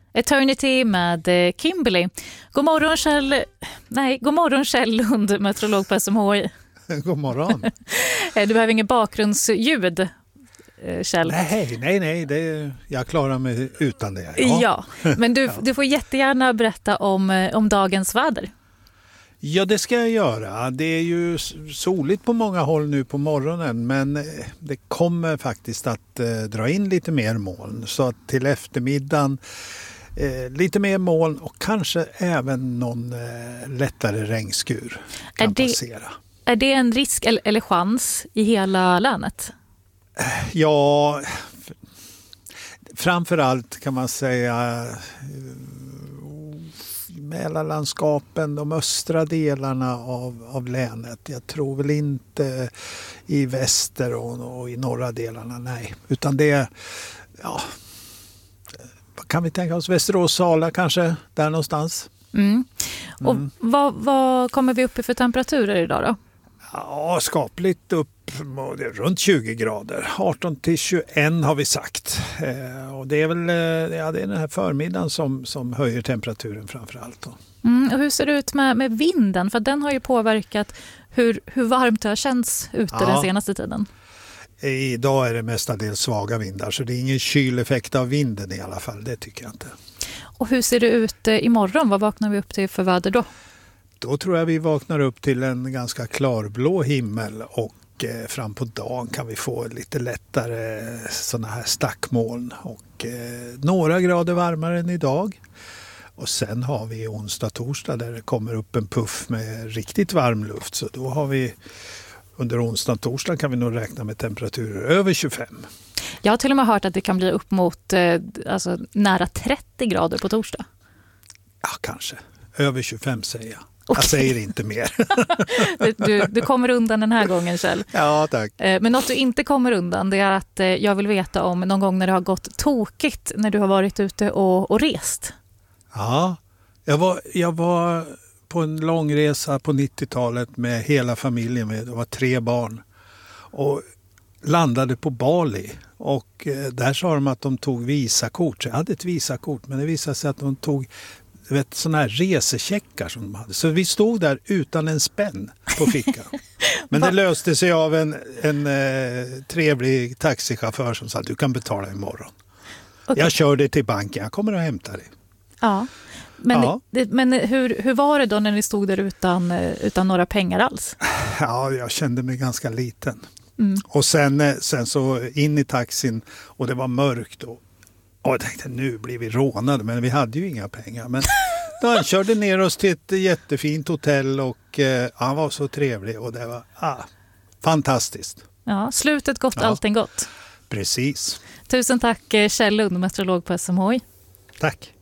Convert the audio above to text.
Eternity med Kimberly. God morgon Kjell Lund, meteorolog på SMHI. God morgon. Du behöver ingen bakgrundsljud, Kjell. Nej, jag klarar mig utan det. Ja, men du får jättegärna berätta om dagens väder. Ja, det ska jag göra. Det är ju soligt på många håll nu på morgonen, men det kommer faktiskt att dra in lite mer moln. Så att till eftermiddagen lite mer moln och kanske även någon lättare regnskur kan passera. Är det en risk eller chans i hela länet? Ja, framförallt kan man säga Mälarlandskapen, de östra delarna av länet. Jag tror väl inte i väster och i norra delarna, nej. Utan det, ja, kan vi tänka oss Västerås, Sala kanske, där någonstans. Och vad kommer vi upp i för temperaturer idag då? Ja, skapligt upp runt 20 grader. 18 till 21 har vi sagt. Och det är väl det är den här förmiddagen som höjer temperaturen framförallt. Och hur ser det ut med vinden? För den har ju påverkat hur varmt det har känts ute den senaste tiden. Idag är det mestadels svaga vindar, så det är ingen kyleffekt av vinden i alla fall. Det tycker jag inte. Och hur ser det ut imorgon? Vad vaknar vi upp till för väder då? Då tror jag vi vaknar upp till en ganska klarblå himmel och fram på dagen kan vi få lite lättare såna här stackmoln och några grader varmare än idag. Och sen har vi onsdag, torsdag där det kommer upp en puff med riktigt varm luft, så då har vi under onsdag och torsdag kan vi nog räkna med temperaturer över 25. Jag har till och med hört att det kan bli upp mot nära 30 grader på torsdag. Ja, kanske. Över 25 säger jag. Okay. Jag säger inte mer. Du kommer undan den här gången, Kjell. Ja, tack. Men något du inte kommer undan, det är att jag vill veta om någon gång när det har gått tokigt när du har varit ute och rest. Ja, jag var på en lång resa på 90-talet med hela familjen. Det var 3 barn. Och landade på Bali. Och där sa de att de tog visakort. Så jag hade ett visakort, men det visade sig att de tog sådana här resecheckar som de hade. Så vi stod där utan en spänn på fickan. Men det löste sig av en trevlig taxichaufför som sa att du kan betala imorgon. Okay. Jag kör dig till banken, jag kommer att hämta dig. Ja, men hur var det då när ni stod där utan några pengar alls? Ja, jag kände mig ganska liten. Och sen så in i taxin och det var mörkt och jag tänkte nu blir vi rånade, men vi hade ju inga pengar. Men då han körde ner oss till ett jättefint hotell och han var så trevlig och det var fantastiskt. Ja, slutet gott, allting gott. Precis. Tusen tack Kjell Lund, meteorolog på SMHI. Tack.